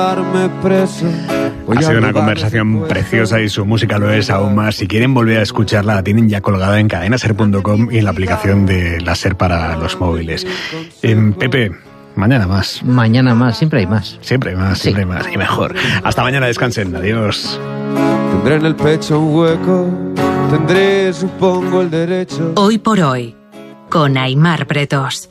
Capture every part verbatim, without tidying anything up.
Ha sido una conversación preciosa y su música lo es aún más. Si quieren volver a escucharla, la tienen ya colgada en cadena ser punto com y en la aplicación de la SER para los móviles. Eh, Pepe, mañana más. Mañana más, siempre hay más. Siempre hay más, sí. siempre hay más y mejor. Hasta mañana, descansen. Adiós. Tendré en el pecho un hueco, tendré, supongo, el derecho. Hoy por hoy, con Aimar Pretos.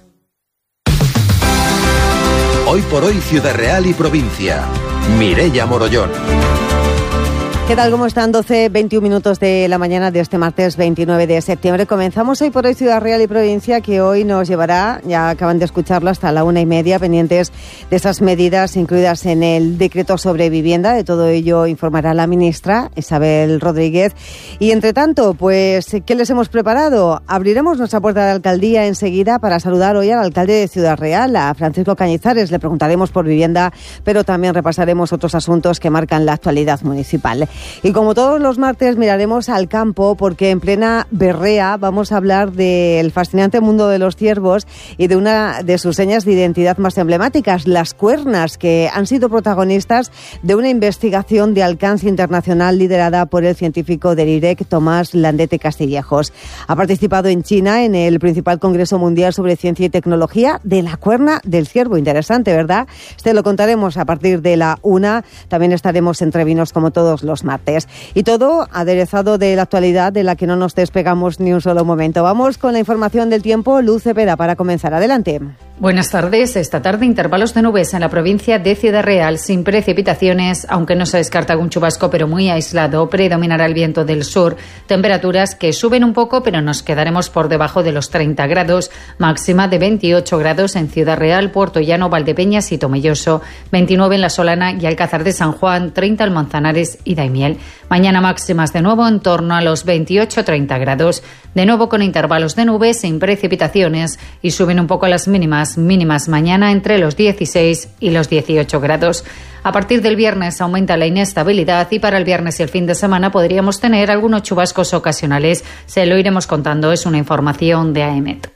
Hoy por hoy, Ciudad Real y provincia. Mireia Morollón. ¿Qué tal? ¿Cómo están? doce, veintiún minutos de la mañana de este martes veintinueve de septiembre. Comenzamos Hoy por Hoy Ciudad Real y Provincia, que hoy nos llevará, ya acaban de escucharlo, hasta la una y media, pendientes de esas medidas incluidas en el decreto sobre vivienda. De todo ello informará la ministra Isabel Rodríguez. Y entre tanto, pues, ¿qué les hemos preparado? Abriremos nuestra puerta de alcaldía enseguida para saludar hoy al alcalde de Ciudad Real, a Francisco Cañizares. Le preguntaremos por vivienda, pero también repasaremos otros asuntos que marcan la actualidad municipal. Y como todos los martes miraremos al campo, porque en plena berrea vamos a hablar del fascinante mundo de los ciervos y de una de sus señas de identidad más emblemáticas, las cuernas, que han sido protagonistas de una investigación de alcance internacional liderada por el científico del I R E C, Tomás Landete Castillejos. Ha participado en China en el principal Congreso Mundial sobre Ciencia y Tecnología de la cuerna del ciervo. Interesante, ¿verdad? Este lo contaremos a partir de la una. También estaremos entre vinos como todos los martes. Y todo aderezado de la actualidad, de la que no nos despegamos ni un solo momento. Vamos con la información del tiempo. Luz Cepeda, para comenzar. Adelante. Buenas tardes. Esta tarde intervalos de nubes en la provincia de Ciudad Real, sin precipitaciones, aunque no se descarta algún chubasco, pero muy aislado. Predominará el viento del sur. Temperaturas que suben un poco, pero nos quedaremos por debajo de los treinta grados. Máxima de veintiocho grados en Ciudad Real, Puerto Llano, Valdepeñas y Tomelloso. veintinueve en La Solana y Alcázar de San Juan. treinta en Manzanares y Daimiel. Mañana máximas de nuevo en torno a los veintiocho a treinta grados. De nuevo con intervalos de nubes sin precipitaciones, y suben un poco las mínimas. Mínimas mañana entre los dieciséis y los dieciocho grados. A partir del viernes aumenta la inestabilidad y para el viernes y el fin de semana podríamos tener algunos chubascos ocasionales. Se lo iremos contando, es una información de A E M E T.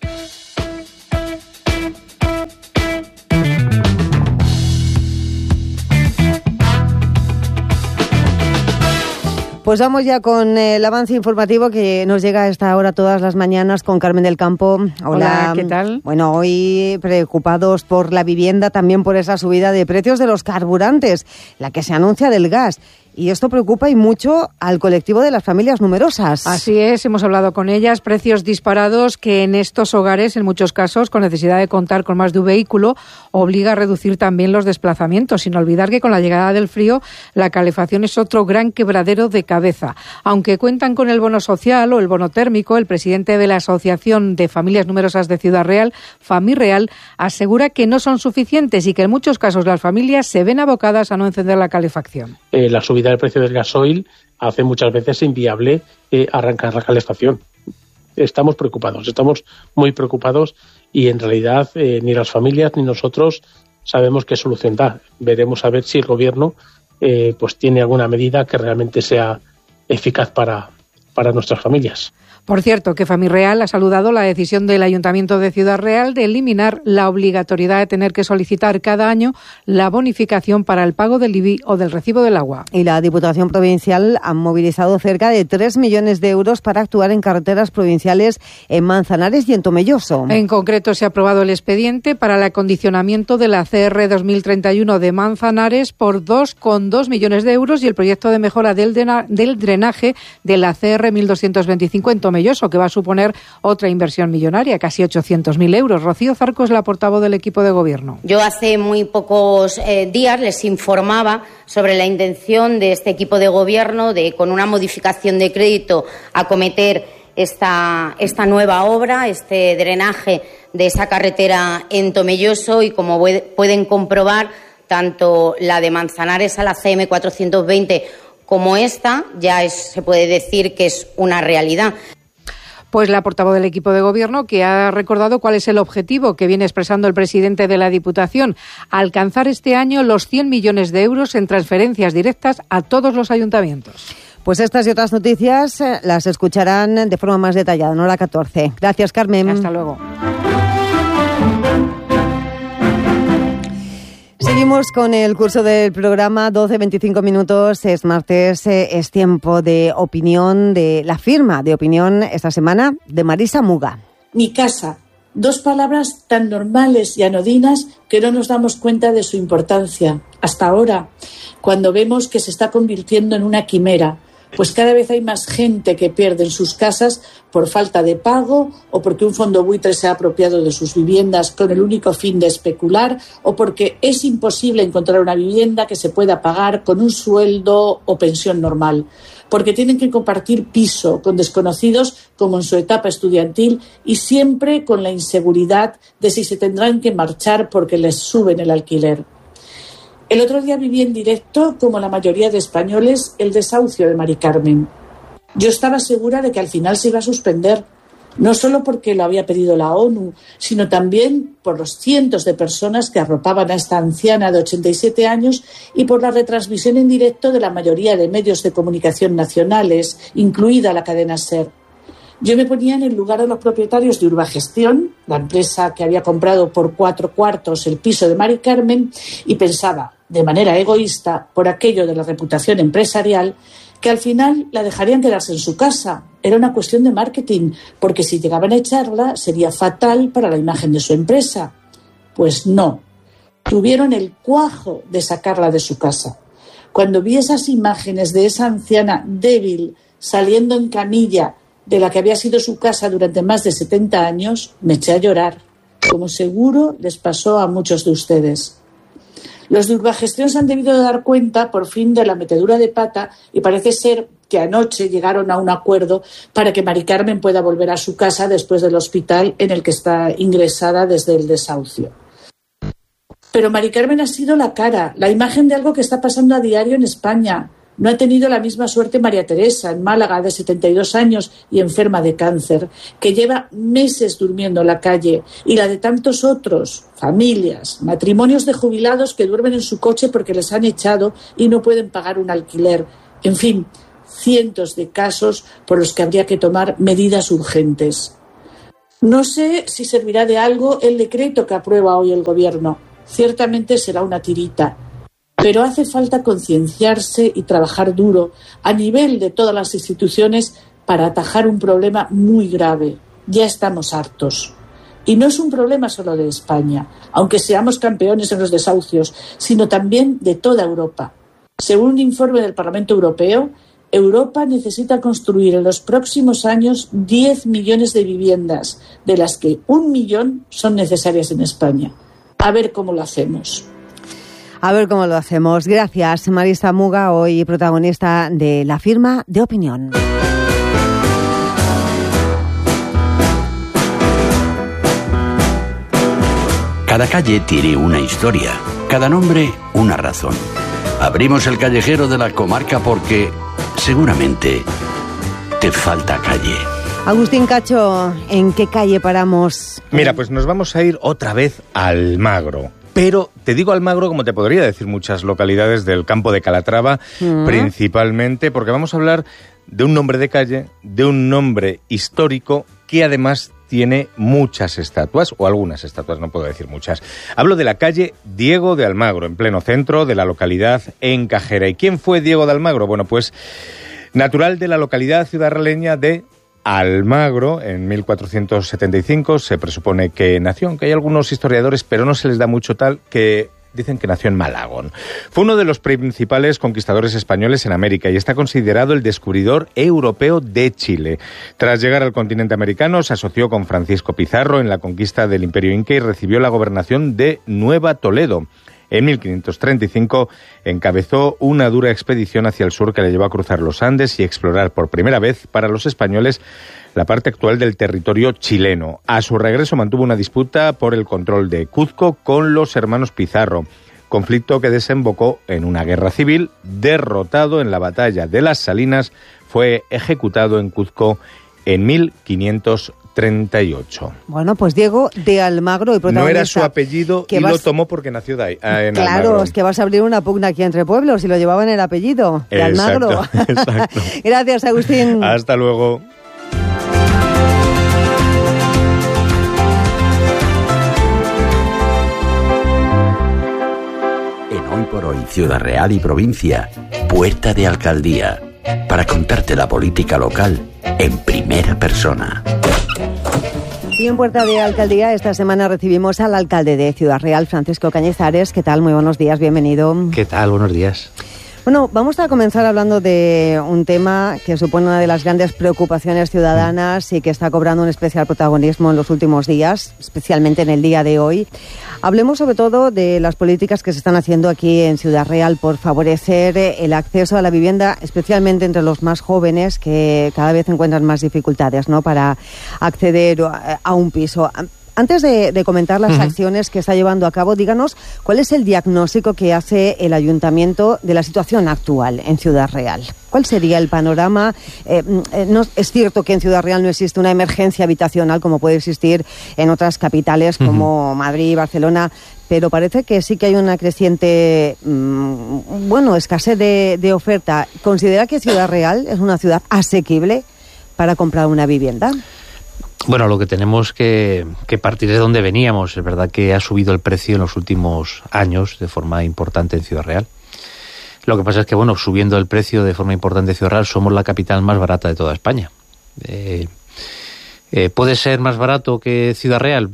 Pues vamos ya con el avance informativo que nos llega a esta hora todas las mañanas con Carmen del Campo. Hola. Hola, ¿qué tal? Bueno, hoy preocupados por la vivienda, también por esa subida de precios de los carburantes, la que se anuncia del gas. Y esto preocupa y mucho al colectivo de las familias numerosas. Así es, hemos hablado con ellas, precios disparados que en estos hogares, en muchos casos, con necesidad de contar con más de un vehículo, obliga a reducir también los desplazamientos, sin olvidar que con la llegada del frío, la calefacción es otro gran quebradero de cabeza. Aunque cuentan con el bono social o el bono térmico, el presidente de la Asociación de Familias Numerosas de Ciudad Real, FamiReal, asegura que no son suficientes y que en muchos casos las familias se ven abocadas a no encender la calefacción. Eh, la subida del precio del gasoil hace muchas veces inviable eh, arrancar la calefacción. Estamos preocupados, estamos muy preocupados y en realidad eh, ni las familias ni nosotros sabemos qué solución da. Veremos a ver si el gobierno eh, pues tiene alguna medida que realmente sea eficaz para, para nuestras familias. Por cierto, que FamiReal ha saludado la decisión del Ayuntamiento de Ciudad Real de eliminar la obligatoriedad de tener que solicitar cada año la bonificación para el pago del I B I o del recibo del agua. Y la Diputación Provincial ha movilizado cerca de tres millones de euros para actuar en carreteras provinciales en Manzanares y en Tomelloso. En concreto, se ha aprobado el expediente para el acondicionamiento de la C R dos mil treinta y uno de Manzanares por dos coma dos millones de euros y el proyecto de mejora del, dena- del drenaje de la C R mil doscientos veinticinco en Tomelloso, que va a suponer otra inversión millonaria, casi ochocientos mil euros. Rocío Zarco es la portavoz del equipo de gobierno. Yo hace muy pocos eh, días les informaba sobre la intención de este equipo de gobierno de, con una modificación de crédito, acometer esta, esta nueva obra, este drenaje de esa carretera en Tomelloso, y como pueden comprobar, tanto la de Manzanares a la C M cuatrocientos veinte como esta ya es, se puede decir que es una realidad. Pues la portavoz del equipo de gobierno, que ha recordado cuál es el objetivo que viene expresando el presidente de la Diputación: alcanzar este año los cien millones de euros en transferencias directas a todos los ayuntamientos. Pues estas y otras noticias eh, las escucharán de forma más detallada en hora catorce. Gracias, Carmen. Hasta luego. Seguimos con el curso del programa, doce veinticinco minutos, es martes, eh, es tiempo de opinión, de la firma de opinión esta semana de Marisa Muga. Mi casa, dos palabras tan normales y anodinas que no nos damos cuenta de su importancia. Hasta ahora, cuando vemos que se está convirtiendo en una quimera, pues cada vez hay más gente que pierde sus casas por falta de pago o porque un fondo buitre se ha apropiado de sus viviendas con el único fin de especular o porque es imposible encontrar una vivienda que se pueda pagar con un sueldo o pensión normal, porque tienen que compartir piso con desconocidos como en su etapa estudiantil y siempre con la inseguridad de si se tendrán que marchar porque les suben el alquiler. El otro día viví en directo, como la mayoría de españoles, el desahucio de Mari Carmen. Yo estaba segura de que al final se iba a suspender, no solo porque lo había pedido la ONU, sino también por los cientos de personas que arropaban a esta anciana de ochenta y siete años y por la retransmisión en directo de la mayoría de medios de comunicación nacionales, incluida la cadena SER. Yo me ponía en el lugar de los propietarios de Urbagestión, la empresa que había comprado por cuatro cuartos el piso de Mari Carmen, y pensaba, de manera egoísta, por aquello de la reputación empresarial, que al final la dejarían quedarse en su casa. Era una cuestión de marketing, porque si llegaban a echarla sería fatal para la imagen de su empresa. Pues no, tuvieron el cuajo de sacarla de su casa. Cuando vi esas imágenes de esa anciana débil saliendo en camilla de la que había sido su casa durante más de setenta años, me eché a llorar, como seguro les pasó a muchos de ustedes. Los de Urbagestión se han debido de dar cuenta, por fin, de la metedura de pata y parece ser que anoche llegaron a un acuerdo para que Mari Carmen pueda volver a su casa después del hospital en el que está ingresada desde el desahucio. Pero Mari Carmen ha sido la cara, la imagen de algo que está pasando a diario en España. No ha tenido la misma suerte María Teresa, en Málaga, de setenta y dos años y enferma de cáncer, que lleva meses durmiendo en la calle, y la de tantos otros, familias, matrimonios de jubilados que duermen en su coche porque les han echado y no pueden pagar un alquiler. En fin, cientos de casos por los que habría que tomar medidas urgentes. No sé si servirá de algo el decreto que aprueba hoy el Gobierno. Ciertamente será una tirita. Pero hace falta concienciarse y trabajar duro a nivel de todas las instituciones para atajar un problema muy grave. Ya estamos hartos. Y no es un problema solo de España, aunque seamos campeones en los desahucios, sino también de toda Europa. Según un informe del Parlamento Europeo, Europa necesita construir en los próximos años diez millones de viviendas, de las que un millón son necesarias en España. A ver cómo lo hacemos. A ver cómo lo hacemos. Gracias, Marisa Muga, hoy protagonista de la firma de opinión. Cada calle tiene una historia, cada nombre una razón. Abrimos el callejero de la comarca porque seguramente te falta calle. Agustín Cacho, ¿en qué calle paramos? Mira, pues nos vamos a ir otra vez a Almagro. Pero te digo Almagro como te podría decir muchas localidades del campo de Calatrava, uh-huh. principalmente porque vamos a hablar de un nombre de calle, de un nombre histórico que además tiene muchas estatuas, o algunas estatuas, no puedo decir muchas. Hablo de la calle Diego de Almagro, en pleno centro de la localidad en Cajera. ¿Y quién fue Diego de Almagro? Bueno, pues natural de la localidad ciudadraleña de Almagro, en mil cuatrocientos setenta y cinco, se presupone que nació, aunque hay algunos historiadores, pero no se les da mucho tal, que dicen que nació en Malagón. Fue uno de los principales conquistadores españoles en América y está considerado el descubridor europeo de Chile. Tras llegar al continente americano, se asoció con Francisco Pizarro en la conquista del Imperio Inca y recibió la gobernación de Nueva Toledo. En mil quinientos treinta y cinco encabezó una dura expedición hacia el sur que le llevó a cruzar los Andes y explorar por primera vez para los españoles la parte actual del territorio chileno. A su regreso mantuvo una disputa por el control de Cuzco con los hermanos Pizarro, conflicto que desembocó en una guerra civil. Derrotado en la batalla de las Salinas, fue ejecutado en Cuzco en mil quinientos treinta y ocho. Bueno, pues Diego de Almagro y protagonista. No era su apellido y vas... lo tomó porque nació de ahí, en Claro, Almagro. Es que vas a abrir una pugna aquí entre pueblos y lo llevaban el apellido de exacto, Almagro. Exacto. Gracias, Agustín. Hasta luego. por hoy, Ciudad Real y provincia, Puerta de Alcaldía, para contarte la política local en primera persona. Y en Puerta de Alcaldía esta semana recibimos al alcalde de Ciudad Real, Francisco Cañizares. ¿Qué tal? Muy buenos días, bienvenido. ¿Qué tal? Buenos días. Bueno, vamos a comenzar hablando de un tema que supone una de las grandes preocupaciones ciudadanas y que está cobrando un especial protagonismo en los últimos días, especialmente en el día de hoy. Hablemos sobre todo de las políticas que se están haciendo aquí en Ciudad Real por favorecer el acceso a la vivienda, especialmente entre los más jóvenes que cada vez encuentran más dificultades, ¿no?, para acceder a un piso. Antes de, de comentar las uh-huh. acciones que está llevando a cabo, díganos cuál es el diagnóstico que hace el Ayuntamiento de la situación actual en Ciudad Real. ¿Cuál sería el panorama? Eh, no, es cierto que en Ciudad Real no existe una emergencia habitacional como puede existir en otras capitales como uh-huh. Madrid, Barcelona, pero parece que sí que hay una creciente, mmm, bueno, escasez de, de oferta. ¿Considera que Ciudad Real es una ciudad asequible para comprar una vivienda? Bueno, lo que tenemos que, que partir de donde veníamos. Es verdad que ha subido el precio en los últimos años de forma importante en Ciudad Real. Lo que pasa es que, bueno, subiendo el precio de forma importante en Ciudad Real, somos la capital más barata de toda España. Eh, eh, ¿Puede ser más barato que Ciudad Real?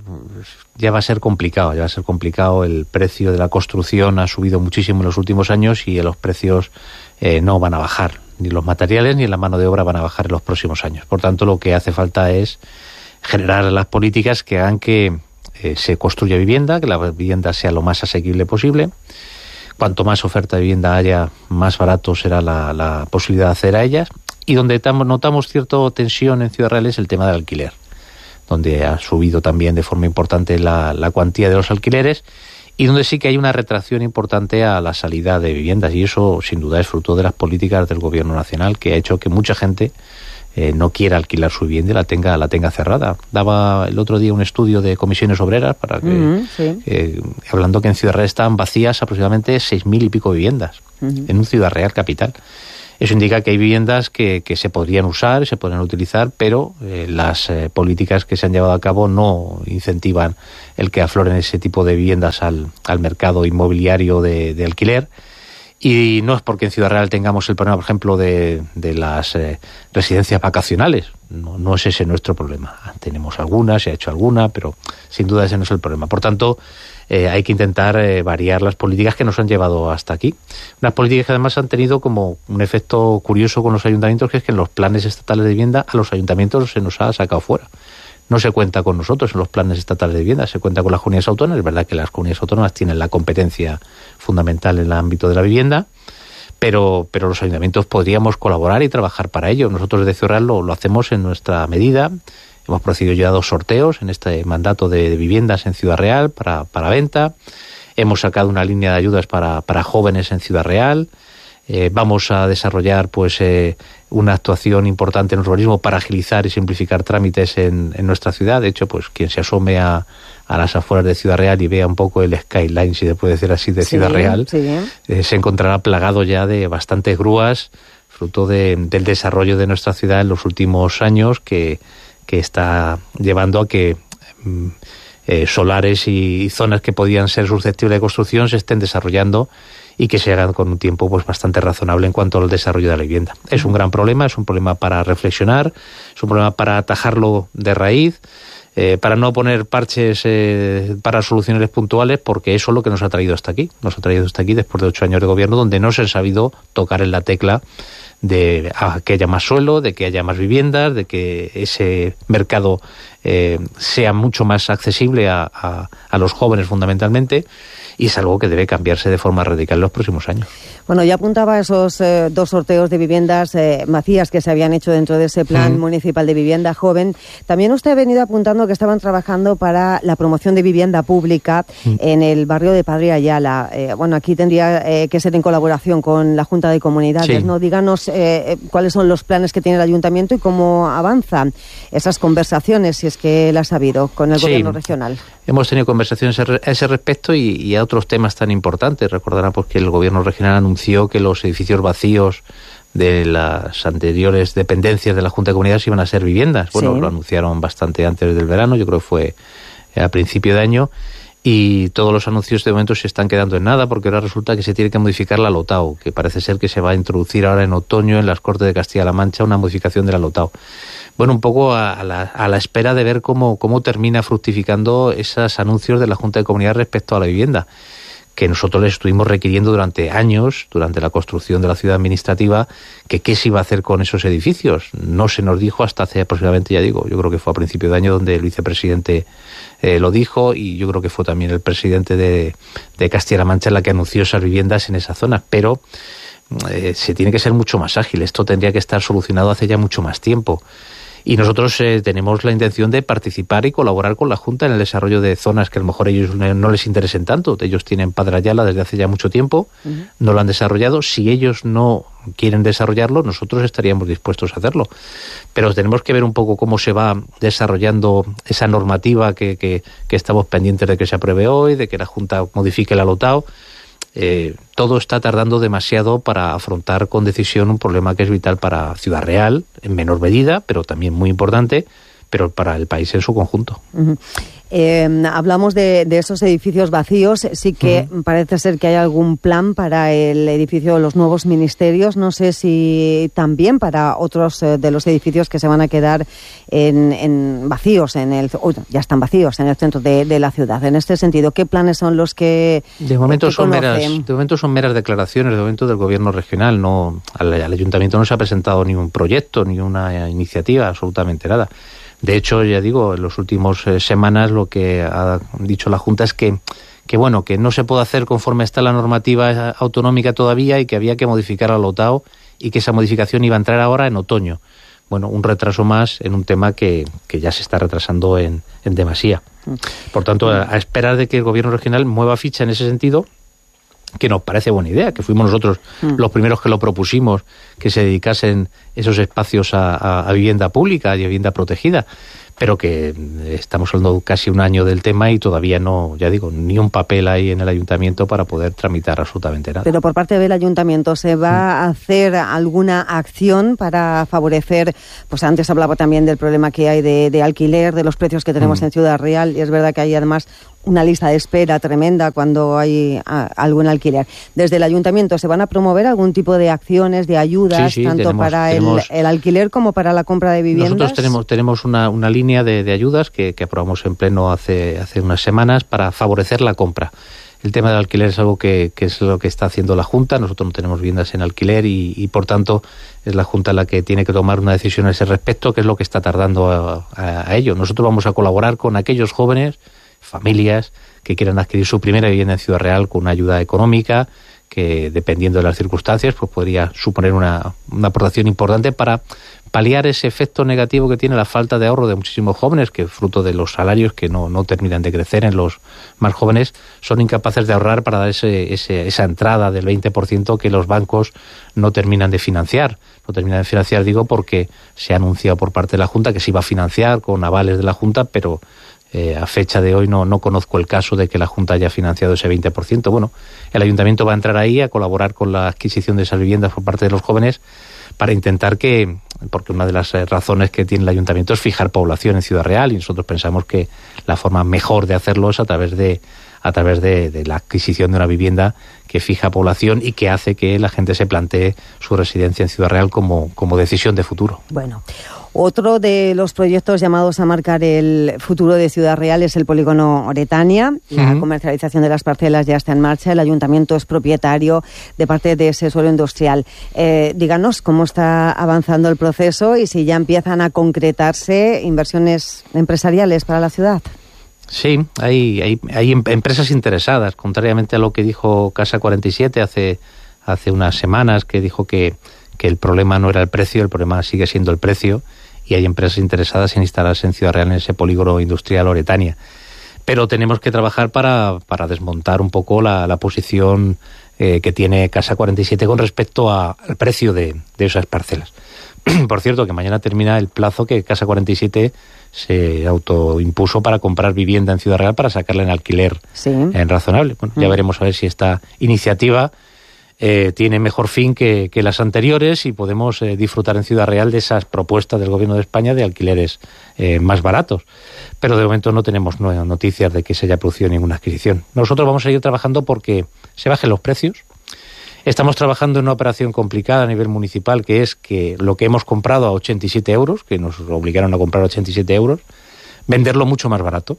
Ya va a ser complicado, ya va a ser complicado. El precio de la construcción ha subido muchísimo en los últimos años y los precios eh, no van a bajar. Ni los materiales ni la mano de obra van a bajar en los próximos años. Por tanto, lo que hace falta es generar las políticas que hagan que eh, se construya vivienda, que la vivienda sea lo más asequible posible. Cuanto más oferta de vivienda haya, más barato será la, la posibilidad de acceder a ellas. Y donde tam- notamos cierta tensión en Ciudad Real es el tema del alquiler, donde ha subido también de forma importante la, la cuantía de los alquileres y donde sí que hay una retracción importante a la salida de viviendas. Y eso, sin duda, es fruto de las políticas del Gobierno nacional, que ha hecho que mucha gente Eh, no quiera alquilar su vivienda y la tenga la tenga cerrada. Daba el otro día un estudio de comisiones obreras para que uh-huh, sí. eh, hablando que en Ciudad Real están vacías aproximadamente seis mil y pico viviendas uh-huh. en un Ciudad Real capital. Eso indica que hay viviendas que, que se podrían usar, se podrían utilizar, pero eh, las eh, políticas que se han llevado a cabo no incentivan el que afloren ese tipo de viviendas al, al mercado inmobiliario de, de alquiler. Y no es porque en Ciudad Real tengamos el problema, por ejemplo, de, de las eh, residencias vacacionales. No, no es ese nuestro problema. Tenemos algunas, se ha hecho alguna, pero sin duda ese no es el problema. Por tanto, eh, hay que intentar eh, variar las políticas que nos han llevado hasta aquí. Unas políticas que además han tenido como un efecto curioso con los ayuntamientos, que es que en los planes estatales de vivienda a los ayuntamientos se nos ha sacado fuera. No se cuenta con nosotros en los planes estatales de vivienda, se cuenta con las comunidades autónomas. Es verdad que las comunidades autónomas tienen la competencia fundamental en el ámbito de la vivienda, pero, pero los ayuntamientos podríamos colaborar y trabajar para ello. Nosotros desde Ciudad Real lo, lo hacemos en nuestra medida. Hemos procedido ya a dos sorteos en este mandato de, de viviendas en Ciudad Real para, para venta. Hemos sacado una línea de ayudas para, para jóvenes en Ciudad Real. Eh, vamos a desarrollar pues eh, una actuación importante en urbanismo para agilizar y simplificar trámites en, en nuestra ciudad. De hecho, pues quien se asome a, a las afueras de Ciudad Real y vea un poco el skyline, si se puede decir así, de sí, Ciudad Real, sí. eh, se encontrará plagado ya de bastantes grúas, fruto de, del desarrollo de nuestra ciudad en los últimos años, que, que está llevando a que mm, eh, solares y zonas que podían ser susceptibles de construcción se estén desarrollando y que se hagan con un tiempo pues bastante razonable en cuanto al desarrollo de la vivienda. Es un gran problema, es un problema para reflexionar, es un problema para atajarlo de raíz, eh, para no poner parches eh, para soluciones puntuales, porque eso es lo que nos ha traído hasta aquí. Nos ha traído hasta aquí después de ocho años de gobierno donde no se ha sabido tocar en la tecla de a, que haya más suelo, de que haya más viviendas, de que ese mercado eh, sea mucho más accesible a, a, a los jóvenes fundamentalmente. Y es algo que debe cambiarse de forma radical en los próximos años. Bueno, ya apuntaba esos eh, dos sorteos de viviendas eh, vacías que se habían hecho dentro de ese plan mm. municipal de vivienda joven. También usted ha venido apuntando que estaban trabajando para la promoción de vivienda pública mm. en el barrio de Padre Ayala. Eh, bueno, aquí tendría eh, que ser en colaboración con la Junta de Comunidades, sí. ¿no? Díganos eh, cuáles son los planes que tiene el Ayuntamiento y cómo avanzan esas conversaciones, si es que las ha habido, con el sí. Gobierno regional. Hemos tenido conversaciones a ese respecto y, y a otros temas tan importantes. Recordarán pues, que el Gobierno regional anunció que los edificios vacíos de las anteriores dependencias de la Junta de Comunidades iban a ser viviendas. Bueno, sí. lo anunciaron bastante antes del verano, yo creo que fue a principio de año. y todos los anuncios de momento se están quedando en nada, porque ahora resulta que se tiene que modificar la LOTAO, que parece ser que se va a introducir ahora en otoño en las Cortes de Castilla-La Mancha una modificación de la LOTAO. Bueno, un poco a, a, la, a la espera de ver cómo, cómo termina fructificando esos anuncios de la Junta de Comunidad respecto a la vivienda, que nosotros les estuvimos requiriendo durante años, durante la construcción de la ciudad administrativa, que qué se iba a hacer con esos edificios. No se nos dijo hasta hace aproximadamente, ya digo, yo creo que fue a principio de año donde el vicepresidente eh, lo dijo, y yo creo que fue también el presidente de, de Castilla-La Mancha la que anunció esas viviendas en esa zona, pero eh, se tiene que ser mucho más ágil. Esto tendría que estar solucionado hace ya mucho más tiempo. Y nosotros eh, tenemos la intención de participar y colaborar con la Junta en el desarrollo de zonas que a lo mejor a ellos no les interesen tanto. Ellos tienen Padre Ayala desde hace ya mucho tiempo, uh-huh. no lo han desarrollado. Si ellos no quieren desarrollarlo, nosotros estaríamos dispuestos a hacerlo. Pero tenemos que ver un poco cómo se va desarrollando esa normativa que, que, que estamos pendientes de que se apruebe hoy, de que la Junta modifique la LOTAO. Eh, todo está tardando demasiado para afrontar con decisión un problema que es vital para Ciudad Real, en menor medida, pero también muy importante, pero para el país en su conjunto. Uh-huh. Eh, hablamos de, de esos edificios vacíos. Sí que uh-huh. parece ser que hay algún plan para el edificio de los nuevos ministerios. No sé si también para otros eh, de los edificios que se van a quedar en, en vacíos, en el, oh, ya están vacíos en el centro de, de la ciudad. En este sentido, ¿qué planes son los que de momento que son meras, de momento son meras declaraciones, de momento del gobierno regional. No, al, al ayuntamiento no se ha presentado ni un proyecto ni una iniciativa, absolutamente nada. De hecho, ya digo, en las últimas eh, semanas lo que ha dicho la Junta es que, que, bueno, que no se puede hacer conforme está la normativa autonómica todavía y que había que modificar la LOTAO y que esa modificación iba a entrar ahora en otoño. Bueno, un retraso más en un tema que, que ya se está retrasando en, en demasía. Por tanto, a, a esperar de que el gobierno regional mueva ficha en ese sentido, que nos parece buena idea, que fuimos nosotros mm. los primeros que lo propusimos, que se dedicasen esos espacios a, a, a vivienda pública y a vivienda protegida, pero que estamos hablando casi un año del tema y todavía no, ya digo, ni un papel hay en el ayuntamiento para poder tramitar absolutamente nada. Pero por parte del ayuntamiento, ¿se va mm. a hacer alguna acción para favorecer? Pues antes hablaba también del problema que hay de, de alquiler, de los precios que tenemos mm. en Ciudad Real, y es verdad que hay además una lista de espera tremenda cuando hay a, algún alquiler. Desde el ayuntamiento, ¿se van a promover algún tipo de acciones, de ayudas, sí, sí, tanto tenemos, para tenemos, el, el alquiler como para la compra de viviendas? Nosotros tenemos tenemos una, una línea de, de ayudas que, que aprobamos en pleno hace, hace unas semanas para favorecer la compra. El tema del alquiler es algo que, que es lo que está haciendo la Junta. Nosotros no tenemos viviendas en alquiler y, y, por tanto, es la Junta la que tiene que tomar una decisión a ese respecto, que es lo que está tardando a, a, a ello. Nosotros vamos a colaborar con aquellos jóvenes, familias que quieran adquirir su primera vivienda en Ciudad Real con una ayuda económica que, dependiendo de las circunstancias, pues podría suponer una, una aportación importante para paliar ese efecto negativo que tiene la falta de ahorro de muchísimos jóvenes, que fruto de los salarios que no, no terminan de crecer en los más jóvenes, son incapaces de ahorrar para dar ese, ese, esa entrada del veinte por ciento que los bancos no terminan de financiar. No terminan de financiar, digo, porque se ha anunciado por parte de la Junta que se iba a financiar con avales de la Junta, pero Eh, a fecha de hoy no, no conozco el caso de que la Junta haya financiado ese veinte por ciento. Bueno, el ayuntamiento va a entrar ahí a colaborar con la adquisición de esas viviendas por parte de los jóvenes para intentar que, porque una de las razones que tiene el ayuntamiento es fijar población en Ciudad Real, y nosotros pensamos que la forma mejor de hacerlo es a través de a través de, de la adquisición de una vivienda que fija población y que hace que la gente se plantee su residencia en Ciudad Real como, como decisión de futuro. Bueno, otro de los proyectos llamados a marcar el futuro de Ciudad Real es el polígono Oretania. La uh-huh. comercialización de las parcelas ya está en marcha. El ayuntamiento es propietario de parte de ese suelo industrial. Eh, díganos cómo está avanzando el proceso y si ya empiezan a concretarse inversiones empresariales para la ciudad. Sí, hay, hay, hay empresas interesadas, contrariamente a lo que dijo Casa cuarenta y siete hace, hace unas semanas, que dijo que, que el problema no era el precio, el problema sigue siendo el precio, y hay empresas interesadas en instalarse en Ciudad Real en ese polígono industrial Oretania. Pero tenemos que trabajar para, para desmontar un poco la, la posición eh, que tiene Casa cuarenta y siete con respecto a, al precio de, de esas parcelas. Por cierto, que mañana termina el plazo que Casa cuarenta y siete se autoimpuso para comprar vivienda en Ciudad Real para sacarla en alquiler sí. en razonable. Bueno, ya mm. veremos a ver si esta iniciativa eh, tiene mejor fin que, que las anteriores y podemos eh, disfrutar en Ciudad Real de esas propuestas del Gobierno de España de alquileres eh, más baratos. Pero de momento no tenemos noticias de que se haya producido ninguna adquisición. Nosotros vamos a seguir trabajando porque se bajen los precios. Estamos trabajando en una operación complicada a nivel municipal, que es que lo que hemos comprado a ochenta y siete euros, que nos obligaron a comprar a ochenta y siete euros, venderlo mucho más barato.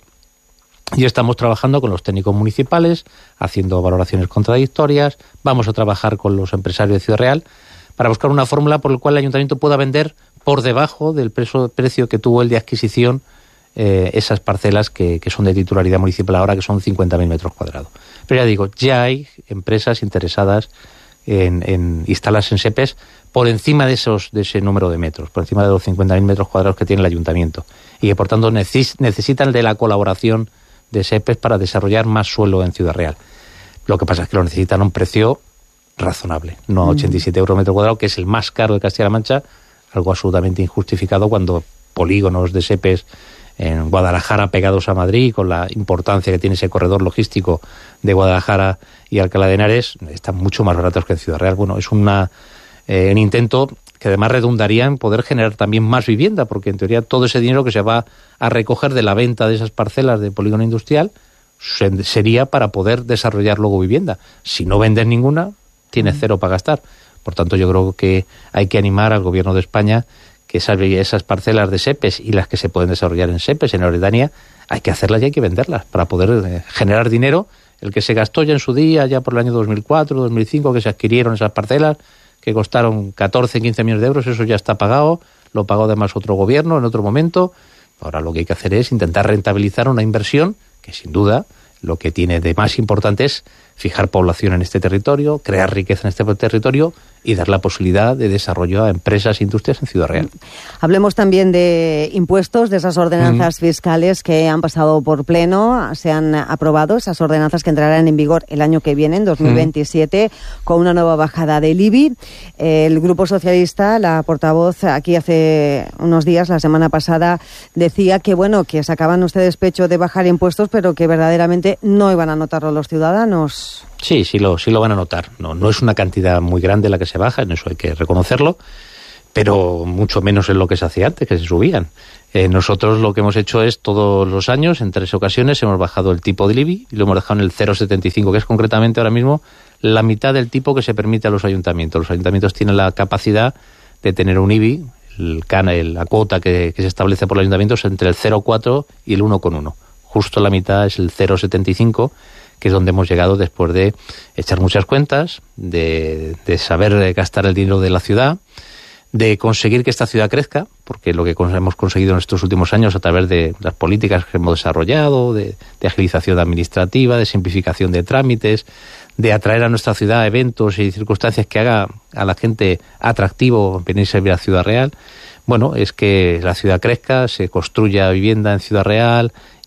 Y estamos trabajando con los técnicos municipales, haciendo valoraciones contradictorias. Vamos a trabajar con los empresarios de Ciudad Real para buscar una fórmula por la cual el ayuntamiento pueda vender por debajo del precio, precio que tuvo el de adquisición eh, esas parcelas que, que son de titularidad municipal ahora, que son cincuenta mil metros cuadrados. Pero ya digo, ya hay empresas interesadas en, en instalarse en S E P E S por encima de esos de ese número de metros, por encima de los cincuenta mil metros cuadrados que tiene el ayuntamiento, y que por tanto neces- necesitan de la colaboración de S E P E S para desarrollar más suelo en Ciudad Real. Lo que pasa es que lo necesitan a un precio razonable, no a ochenta y siete euros metro cuadrado, que es el más caro de Castilla-La Mancha, algo absolutamente injustificado cuando polígonos de S E P E S en Guadalajara pegados a Madrid, con la importancia que tiene ese corredor logístico de Guadalajara y Alcalá de Henares, están mucho más baratos que en Ciudad Real. Bueno, es una, eh, un intento que además redundaría en poder generar también más vivienda, porque en teoría todo ese dinero que se va a recoger de la venta de esas parcelas de polígono industrial se, sería para poder desarrollar luego vivienda. Si no vendes ninguna, tienes cero para gastar. Por tanto, yo creo que hay que animar al Gobierno de España que esas, esas parcelas de S E P E S y las que se pueden desarrollar en S E P E S, en Loredania, hay que hacerlas y hay que venderlas para poder eh, generar dinero, el que se gastó ya en su día, ya por el año dos mil cuatro, dos mil cinco, que se adquirieron esas parcelas, que costaron catorce, quince millones de euros, eso ya está pagado, lo pagó además otro gobierno en otro momento. Ahora lo que hay que hacer es intentar rentabilizar una inversión que sin duda lo que tiene de más importante es fijar población en este territorio, crear riqueza en este territorio y dar la posibilidad de desarrollo a empresas e industrias en Ciudad Real. Hablemos también de impuestos, de esas ordenanzas mm. fiscales que han pasado por pleno, se han aprobado, esas ordenanzas que entrarán en vigor el año que viene, en dos mil veintisiete, mm. con una nueva bajada del I B I. El Grupo Socialista, la portavoz aquí hace unos días, la semana pasada, decía que bueno, que sacaban ustedes pecho de bajar impuestos, pero que verdaderamente no iban a notarlo los ciudadanos. Sí, sí lo, sí lo van a notar. No, no es una cantidad muy grande la que se baja, en eso hay que reconocerlo, pero mucho menos en lo que se hacía antes, que se subían. Eh, nosotros lo que hemos hecho es todos los años, en tres ocasiones, hemos bajado el tipo del I B I y lo hemos dejado en el cero coma setenta y cinco, que es concretamente ahora mismo la mitad del tipo que se permite a los ayuntamientos. Los ayuntamientos tienen la capacidad de tener un I B I, el cana, la cuota que, que se establece por los ayuntamientos entre el cero coma cuatro y el uno coma uno. Justo la mitad es el cero coma setenta y cinco, que es donde hemos llegado después de echar muchas cuentas, de, de saber gastar el dinero de la ciudad, de conseguir que esta ciudad crezca, porque lo que hemos conseguido en estos últimos años a través de las políticas que hemos desarrollado, de, de agilización administrativa, de simplificación de trámites, de atraer a nuestra ciudad eventos y circunstancias que haga a la gente atractivo venirse a vivir a Ciudad Real. Bueno, es que la ciudad crezca, se construya vivienda en Ciudad Real